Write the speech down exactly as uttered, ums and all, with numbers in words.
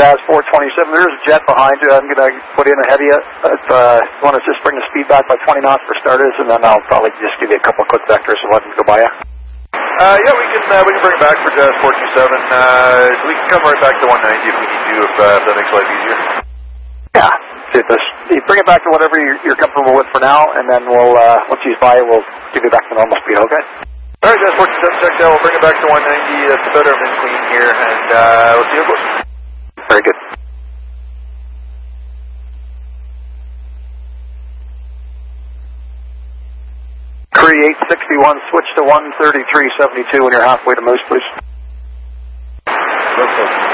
Jazz four twenty-seven, there's a jet behind you. I'm going to put in ahead of you. If uh, you want to just bring the speed back by twenty knots for starters, and then I'll probably just give you a couple of quick vectors and let them go by you. Uh, yeah, we can uh, we can bring it back for Jazz four two seven. Uh, we can come right back to one ninety if we need to, if, uh, if that makes life easier. Yeah, see if this, you bring it back to whatever you're, you're comfortable with for now, and then we'll, uh, once he's by, we'll give you back to normal speed, okay? All right, Jazz four two seven checked out. We'll bring it back to one ninety. That's better than clean here, and uh, we'll see you close. Very good. Cree eight sixty-one, switch to one thirty-three seventy-two when you're halfway to Moose, please. Let's go.